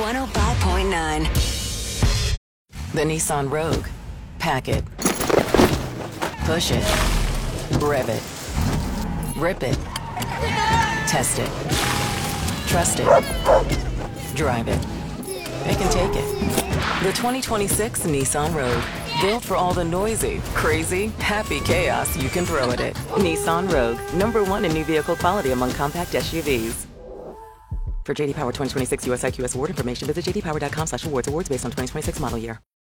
105.9. The Nissan Rogue. Pack it. Push it. Rev it. Rip it. Test it. Trust it. Drive it. It can take it. The 2026 Nissan Rogue. Built for all the noisy, crazy, happy chaos you can throw at it. Nissan Rogue. #1 in new vehicle quality among compact SUVs. For JD Power 2026 US IQS award information, visit jdpower.com/awards. Awards based on 2026 model year.